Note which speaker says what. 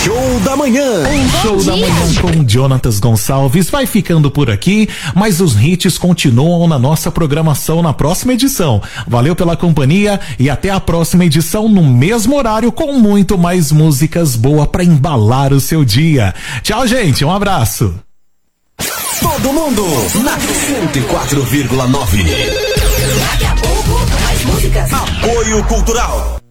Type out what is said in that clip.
Speaker 1: Show da Manhã.
Speaker 2: Show da Manhã com Jonatas Gonçalves vai ficando por aqui, mas os hits continuam na nossa programação na próxima edição. Valeu pela companhia e até a próxima edição no mesmo horário com muito mais músicas boas pra embalar o seu dia. Tchau, gente, um abraço.
Speaker 1: Todo mundo na 104,9.
Speaker 3: Daqui a pouco, mais músicas.
Speaker 1: Apoio Cultural.